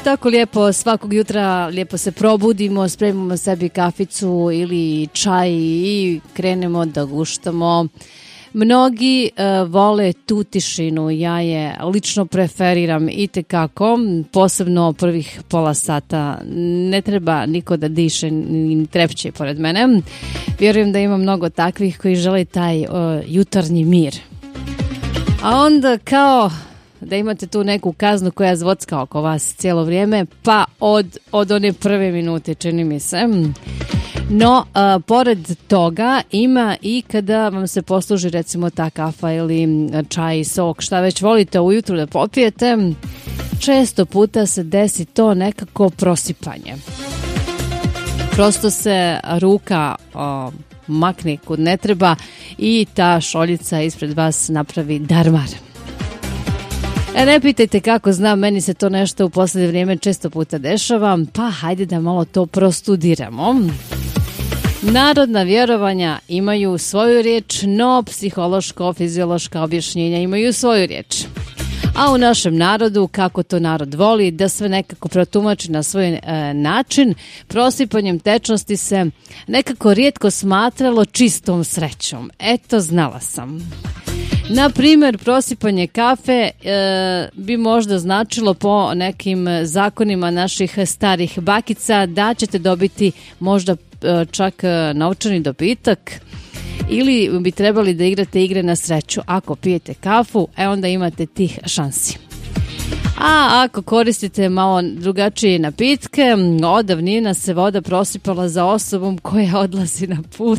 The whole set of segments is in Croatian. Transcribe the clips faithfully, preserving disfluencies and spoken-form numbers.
tako lijepo svakog jutra, lijepo se probudimo, spremimo sebi kaficu ili čaj i krenemo da guštamo. Mnogi uh, vole tu tišinu, ja je lično preferiram itekako, posebno prvih pola sata. Ne treba niko da diše ni trepće pored mene. Vjerujem da ima mnogo takvih koji žele taj uh, jutarnji mir. A onda kao da imate tu neku kaznu koja zvocka oko vas cijelo vrijeme, pa od, od one prve minute, čini mi se. No, a, pored toga ima i kada vam se posluži recimo ta kafa ili čaj, sok, šta već volite ujutru da popijete, često puta se desi to nekako prosipanje. Prosto se ruka a, makne kud ne treba i ta šoljica ispred vas napravi darmar. E, ne pitajte kako znam, meni se to nešto u posljednje vrijeme često puta dešava, pa hajde da malo to prostudiramo. Narodna vjerovanja imaju svoju riječ, no psihološko-fiziološka objašnjenja imaju svoju riječ. A u našem narodu, kako to narod voli, da sve nekako protumači na svoj e, način, prosipanjem tečnosti se nekako rijetko smatralo čistom srećom. Eto, znala sam. Na primjer, prosipanje kafe e, bi možda značilo po nekim zakonima naših starih bakica da ćete dobiti možda e, čak novčani dobitak ili bi trebali da igrate igre na sreću. Ako pijete kafu, e onda imate tih šansi. A ako koristite malo drugačije napitke, od davnina se voda prosipala za osobom koja odlazi na put.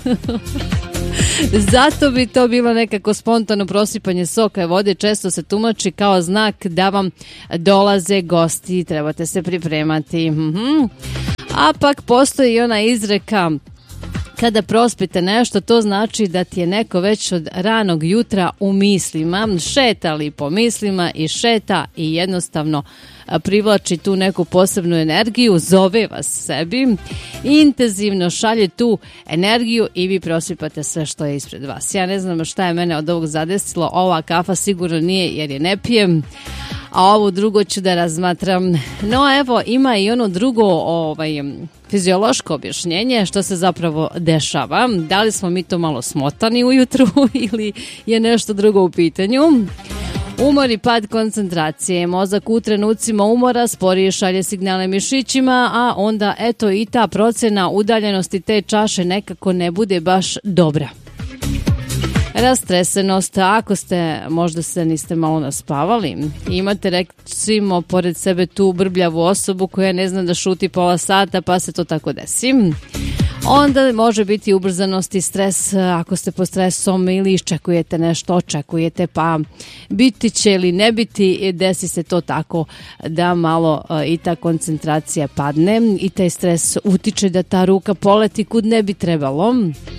Zato bi to bilo nekako spontano prosipanje soka i vode, često se tumači kao znak da vam dolaze gosti, trebate se pripremati. Mm-hmm. A pak postoji i ona izreka, kada prospite nešto, to znači da ti je neko već od ranog jutra u mislima, šetali po mislima i šeta i jednostavno privlači tu neku posebnu energiju, zove vas sebi, intenzivno šalje tu energiju i vi prosipate sve što je ispred vas. Ja ne znam šta je mene od ovog zadesilo, ova kafa sigurno nije jer je ne pijem, a ovo drugo ću da razmatram. No evo, ima i ono drugo ovaj, fiziološko objašnjenje što se zapravo dešava. Da li smo mi to malo smotani ujutru ili je nešto drugo u pitanju? Umor i pad koncentracije. Mozak u trenucima umora sporije šalje signale mišićima, a onda eto i ta procjena udaljenosti te čaše nekako ne bude baš dobra. Rastresenost, ako ste, možda se niste malo naspavali, imate recimo pored sebe tu brbljavu osobu koja ne zna da šuti pola sata pa se to tako desi. Onda može biti ubrzanost i stres ako ste pod stresom ili iščekujete nešto, očekujete pa biti će ili ne biti, desi se to tako da malo i ta koncentracija padne i taj stres utiče da ta ruka poleti kud ne bi trebalo.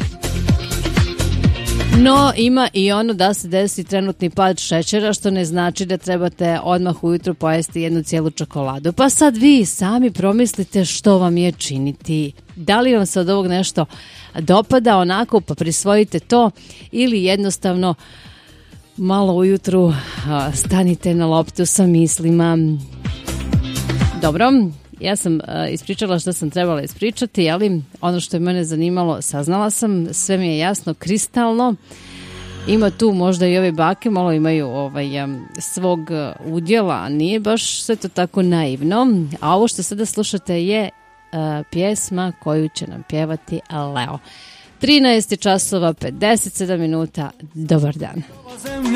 No, ima i ono da se desi trenutni pad šećera, što ne znači da trebate odmah ujutro pojesti jednu cijelu čokoladu. Pa sad vi sami promislite što vam je činiti. Da li vam se od ovog nešto dopada onako pa prisvojite to ili jednostavno malo ujutru stanite na loptu sa mislima. Dobro. Ja sam uh, ispričala što sam trebala ispričati, ali ono što je mene zanimalo, saznala sam, sve mi je jasno, kristalno. Ima tu možda i ove bake, malo imaju ovaj, um, svog uh, udjela, a nije baš sve to tako naivno. A ovo što sada slušate je uh, pjesma koju će nam pjevati Leo. trinaest časova pedeset sedam minuta, dobar dan.